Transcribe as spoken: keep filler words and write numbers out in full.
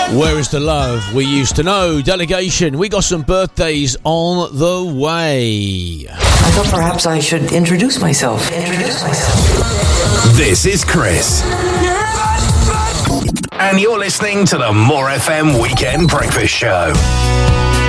Where is the love we used to know? Delegation, we got some birthdays on the way. I thought perhaps I should introduce myself. Introduce myself. This is Chris. And you're listening to the More F M Weekend Breakfast Show.